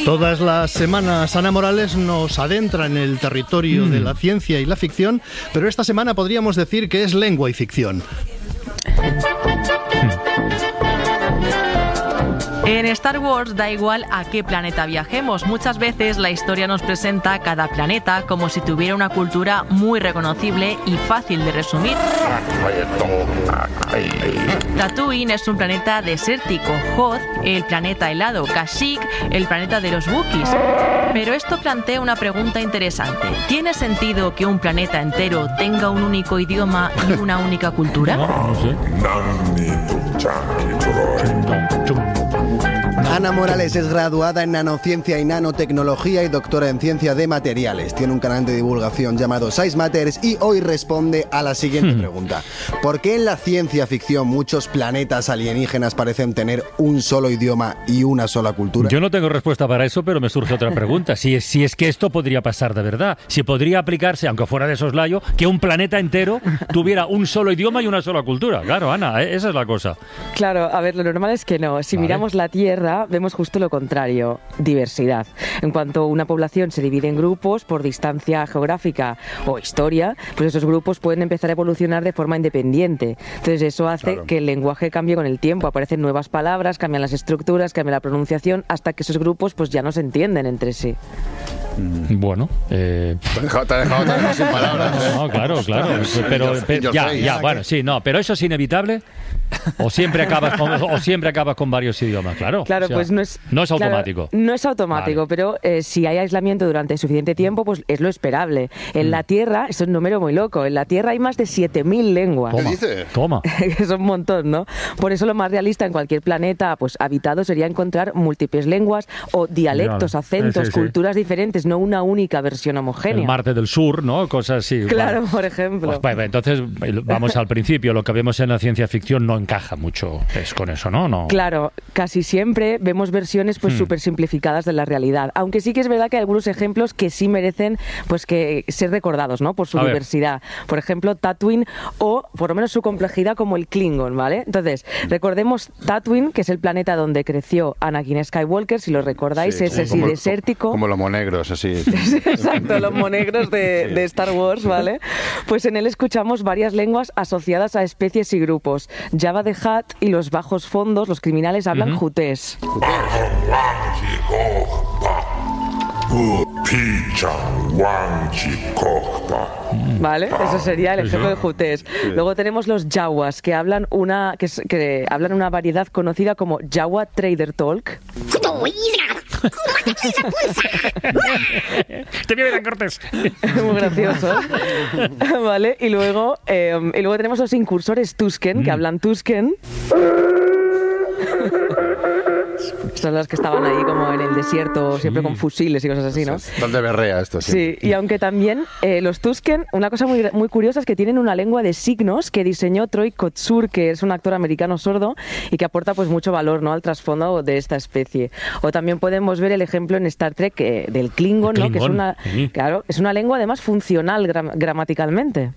Todas las semanas Ana Morales nos adentra en el territorio de la ciencia y la ficción, pero esta semana podríamos decir que es lengua y ficción. En Star Wars da igual a qué planeta viajemos. Muchas veces la historia nos presenta cada planeta como si tuviera una cultura muy reconocible y fácil de resumir. Tatooine es un planeta desértico, Hoth, el planeta helado, Kashyyyk, el planeta de los Wookiees. Pero esto plantea una pregunta interesante. ¿Tiene sentido que un planeta entero tenga un único idioma y una única cultura? No sé. Ana Morales es graduada en nanociencia y nanotecnología y doctora en ciencia de materiales. Tiene un canal de divulgación llamado Size Matters y hoy responde a la siguiente pregunta. ¿Por qué en la ciencia ficción muchos planetas alienígenas parecen tener un solo idioma y una sola cultura? Yo no tengo respuesta para eso, pero me surge otra pregunta. Si es que esto podría pasar de verdad. Si podría aplicarse, aunque fuera de soslayo, que un planeta entero tuviera un solo idioma y una sola cultura. Claro, Ana, esa es la cosa. Claro, a ver, lo normal es que no. Si miramos la Tierra, vemos justo lo contrario, diversidad. En cuanto una población se divide en grupos por distancia geográfica o historia, pues esos grupos pueden empezar a evolucionar de forma independiente. Entonces eso hace que el lenguaje cambie con el tiempo, aparecen nuevas palabras, cambian las estructuras, cambia la pronunciación, hasta que esos grupos pues ya no se entienden entre sí. Bueno, Te he dejado sin palabras. no, claro. Pero bueno, sí, no, pero eso es inevitable. O siempre acabas con varios idiomas, claro. Claro, o sea, pues no es automático. Claro, no es automático, vale. Pero si hay aislamiento durante suficiente tiempo, pues es lo esperable. En la Tierra, esto es un número muy loco, en la Tierra hay más de 7.000 lenguas. ¿Qué dices? Toma. Es un montón, ¿no? Por eso lo más realista en cualquier planeta pues habitado sería encontrar múltiples lenguas o dialectos, acentos, culturas diferentes, no una única versión homogénea. El Marte del Sur, ¿no? Cosas así. Claro, por ejemplo. Pues, entonces, vamos al principio. Lo que vemos en la ciencia ficción no encaja mucho con eso, ¿no? Claro, casi siempre vemos versiones pues súper simplificadas de la realidad. Aunque sí que es verdad que hay algunos ejemplos que sí merecen pues que ser recordados, ¿no? Por su diversidad. Por ejemplo, Tatooine o por lo menos su complejidad como el Klingon, ¿vale? Entonces, recordemos Tatooine, que es el planeta donde creció Anakin Skywalker, si lo recordáis, es así desértico. Como los monegros, así. Exacto, los monegros de Star Wars, ¿vale? Pues en él escuchamos varias lenguas asociadas a especies y grupos. Jabba the Hutt y los bajos fondos, los criminales, hablan jutés. Vale, eso sería el ejemplo de jutés. Luego tenemos los Jawas, que hablan una variedad conocida como Jawa Trader Talk. Te veo Cortés. Muy gracioso. Vale, y luego tenemos los incursores Tusken, que hablan Tusken. Son los que estaban ahí como en el desierto, siempre con fusiles y cosas así, ¿no? ¿Dónde berrea esto? Sí, y aunque también los Tusken, una cosa muy, muy curiosa es que tienen una lengua de signos que diseñó Troy Kotsur, que es un actor americano sordo y que aporta pues mucho valor, ¿no?, al trasfondo de esta especie. O también podemos ver el ejemplo en Star Trek del Klingon, ¿no?, que es una lengua además funcional gramaticalmente.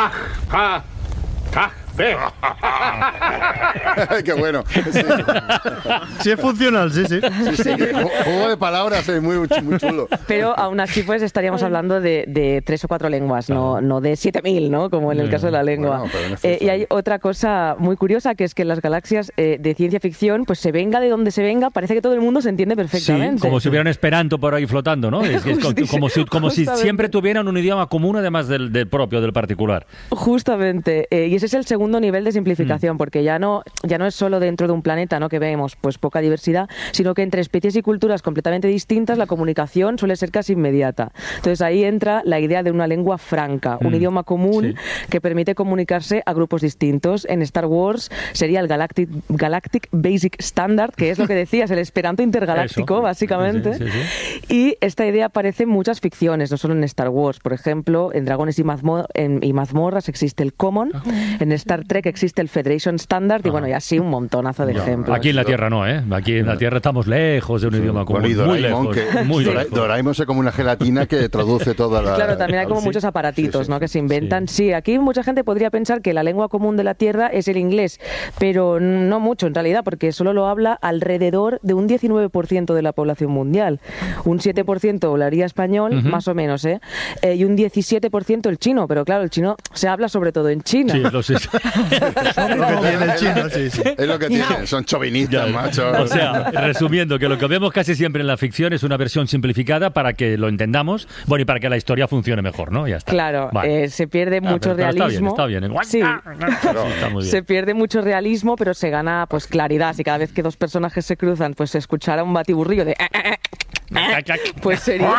Qué bueno. Sí, es funcional, sí. Juego de palabras, muy chulo. Pero aún así pues estaríamos hablando de 3 o 4 lenguas, no de 7.000, ¿no?, como en el caso de la lengua. Bueno, y hay otra cosa muy curiosa, que es que en las galaxias de ciencia ficción, pues se venga de donde se venga, parece que todo el mundo se entiende perfectamente. Sí, como si hubiera un esperanto por ahí flotando, ¿no? Es como si siempre tuvieran un idioma común además del propio, del particular. Justamente. Y ese es el segundo nivel de simplificación, porque ya no es solo dentro de un planeta, ¿no?, que vemos pues poca diversidad, sino que entre especies y culturas completamente distintas la comunicación suele ser casi inmediata. Entonces ahí entra la idea de una lengua franca, un idioma común que permite comunicarse a grupos distintos. En Star Wars sería el Galactic Basic Standard, que es lo que decías, el esperanto intergaláctico, básicamente. Sí. Y esta idea aparece en muchas ficciones, no solo en Star Wars. Por ejemplo, en Dragones y mazmorras existe el Common, en Star Star Trek existe el Federation Standard y bueno, y así un montonazo de ejemplos. Aquí en la Tierra no, ¿eh? Aquí en la Tierra estamos lejos de un idioma común. Bueno, y muy Doraemon, lejos, muy lejos. Doraemon es como una gelatina que traduce toda la... Claro, también hay como muchos aparatitos, ¿no?, que se inventan. Sí, aquí mucha gente podría pensar que la lengua común de la Tierra es el inglés, pero no mucho en realidad, porque solo lo habla alrededor de un 19% de la población mundial. Un 7% hablaría español, más o menos, y un 17% el chino, pero claro, el chino se habla sobre todo en China. Sí, lo sé. Es lo que tiene el chino, sí. Es lo que tiene, son chauvinistas, macho. O sea, resumiendo, que lo que vemos casi siempre en la ficción es una versión simplificada para que lo entendamos, bueno, y para que la historia funcione mejor, ¿no? Ya está. Claro, Vale. se pierde mucho pero realismo. Está bien. Sí. Está muy bien. Se pierde mucho realismo, pero se gana pues claridad. Si cada vez que dos personajes se cruzan, pues se escuchara un batiburrillo de pues sería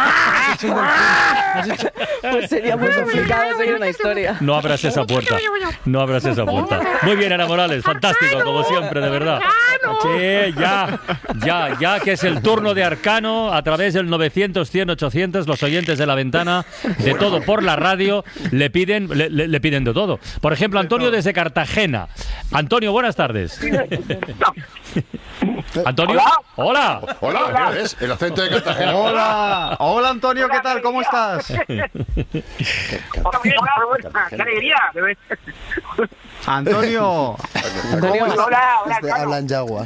muy complicado seguir una historia. No abras esa puerta. No abras esa puerta. Muy bien, Ana Morales, fantástico, como siempre, de verdad. Sí, ya que es el turno de Arcano a través del 900, 100, 800, los oyentes de La Ventana, de todo por la radio, le piden de todo. Por ejemplo, Antonio desde Cartagena. Antonio, buenas tardes. Antonio, hola. Hola, ¿ves? El acento de Cartagena. Hola Antonio, ¿qué tal? ¿Cómo estás? ¡Qué alegría! Antonio. Hola, Hablan yagua.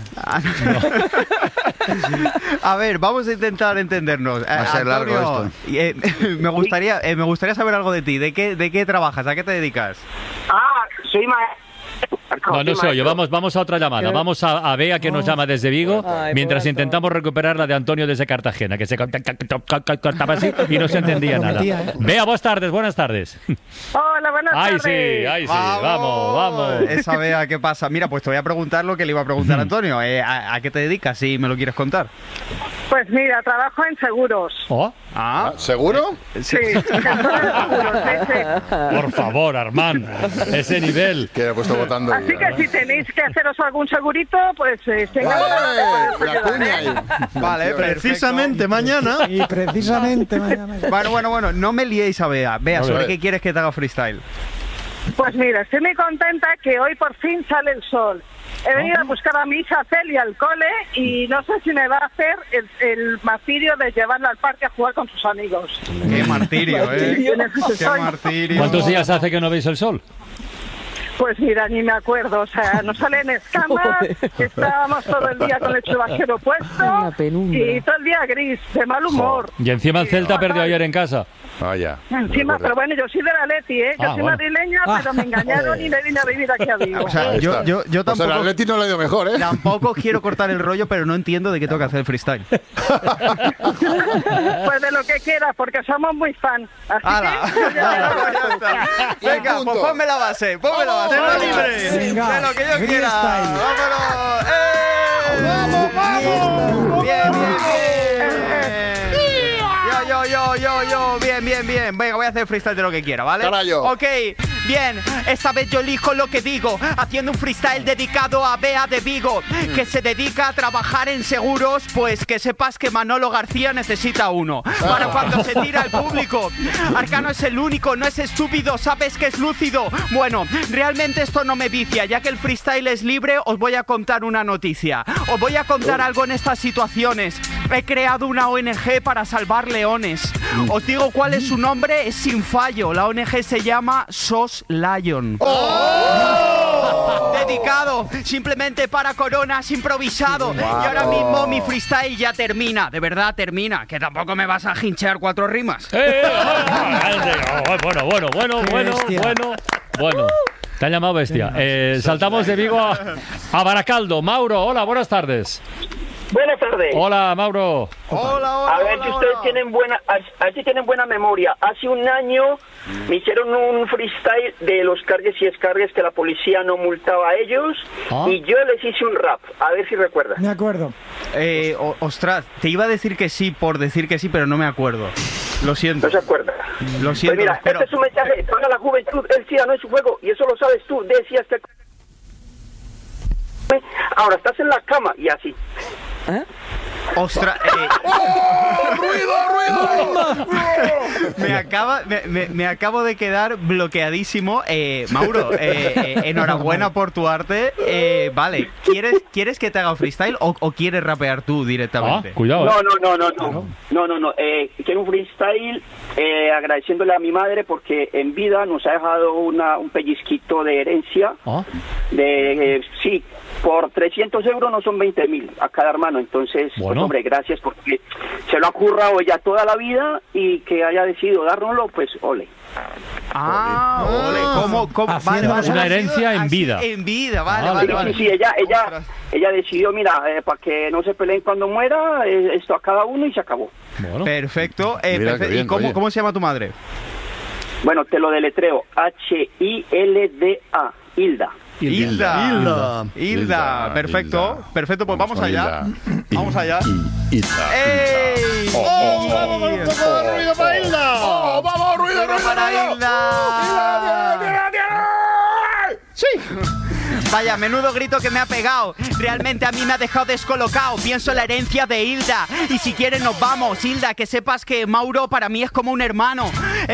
A ver, vamos a intentar entendernos. Va a ser largo me gustaría saber algo de ti. ¿De qué trabajas? ¿A qué te dedicas? Soy maestro. No se oye, vamos a otra llamada. Vamos a Bea, que nos llama desde Vigo, mientras intentamos recuperar la de Antonio desde Cartagena, que se cortaba así y no se entendía nada. Bea, buenas tardes. Hola, buenas tardes. Ay, sí, vamos. Esa Bea, ¿qué pasa? Mira, pues te voy a preguntar lo que le iba a preguntar a Antonio. ¿A qué te dedicas, si me lo quieres contar? Pues mira, trabajo en seguros. ¿Seguro? Sí, Por favor, Armand, ese nivel. Que he puesto votando. Así que si tenéis que haceros algún segurito, pues La cuña ahí. Vale, Precisamente mañana. Y precisamente mañana. Bueno, no me liéis a Bea. Bea, ¿sobre qué quieres que te haga freestyle? Pues mira, estoy muy contenta que hoy por fin sale el sol. He venido a buscar a mi hija Celia al cole y no sé si me va a hacer el martirio de llevarla al parque a jugar con sus amigos. Qué martirio, Qué martirio. ¿Cuántos días hace que no veis el sol? Pues mira, ni me acuerdo, o sea, nos salen escamas, estábamos todo el día con el chubasquero puesto y todo el día gris, de mal humor. Y encima el Celta perdió ayer en casa. Vaya. Encima, pero bueno, yo soy de la Leti, yo soy madrileña, pero me engañaron y me vine a vivir aquí a Vigo. O sea, yo tampoco... Pues el Atleti no le ha ido mejor, ¿eh? Tampoco quiero cortar el rollo, pero no entiendo de qué tengo que hacer el freestyle. Pues de lo que quieras, porque somos muy fan. Así que... Venga, pues ponme la base, ¡Tema libre! Venga, de lo que yo quiera. freestyle. ¡Vámonos! ¡Vamos! Bien. Yo. Bien. Venga, voy a hacer freestyle de lo que quiera, ¿vale? Carayo. Ok, bien. Esta vez yo elijo lo que digo, haciendo un freestyle dedicado a Bea de Vigo, que se dedica a trabajar en seguros. Pues que sepas que Manolo García necesita uno para cuando se tira al público. Arcano es el único, no es estúpido, sabes que es lúcido. Bueno, realmente esto no me vicia, ya que el freestyle es libre. Os voy a contar una noticia. Os voy a contar algo en estas situaciones. He creado una ONG para salvar leones. Os digo cuál es su nombre, es sin fallo. La ONG se llama SOS Lion. Dedicado simplemente para coronas, improvisado. Y ahora mismo mi freestyle ya termina. De verdad termina. Que tampoco me vas a hinchear 4 rimas. Bueno. Te han llamado bestia. Saltamos de Vigo a Baracaldo. Mauro, hola, buenas tardes. Buenas tardes. Hola, Mauro. A ver si ustedes tienen buena memoria. Hace un año me hicieron un freestyle de los cargues y descargues que la policía no multaba a ellos y yo les hice un rap. A ver si recuerdan. Me acuerdo. Ostras, te iba a decir que sí por decir que sí, pero no me acuerdo. Lo siento. ¿No se acuerda? Lo siento. Pues mira, pero... este es un mensaje para la juventud. El SIDA no es un juego y eso lo sabes tú. Decías que... Ahora estás en la cama y así. Ostras, ¡Ruido! me acabo de quedar bloqueadísimo. Mauro, enhorabuena por tu arte. Vale, ¿quieres que te haga freestyle o quieres rapear tú directamente? Cuidado. No. Quiero un freestyle agradeciéndole a mi madre porque en vida nos ha dejado un pellizquito de herencia. Sí, por 300 euros no son 20.000 a cada hermano. Entonces, pues, hombre, gracias porque se lo ha currado ella toda la vida y que haya decidido dárnoslo, pues ole. Ole. ¿Cómo? Vale, una herencia en vida. En vida, vale. Sí, ella decidió, mira, para que no se peleen cuando muera, esto a cada uno y se acabó. Bueno. Perfecto. Mira, ¿Y cómo se llama tu madre? Bueno, te lo deletreo. H-I-L-D-A. Hilda. Hilda. Perfecto. Perfecto, pues vamos allá. Vamos allá. ¡Ey! ¡Vamos con un poco de ruido para Hilda! ¡Vamos, ruido para Hilda! ¡Sí! Vaya, menudo grito que me ha pegado. Realmente a mí me ha dejado descolocado. Pienso en la herencia de Hilda. Y si quieres nos vamos, Hilda, que sepas que Mauro para mí es como un hermano.